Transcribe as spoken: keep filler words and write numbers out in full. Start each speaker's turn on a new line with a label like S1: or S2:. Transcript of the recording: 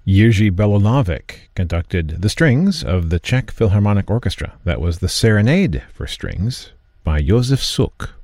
S1: Jiří Belohlavek conducted the strings of the Czech Philharmonic Orchestra. That was the Serenade for Strings by Josef Suk.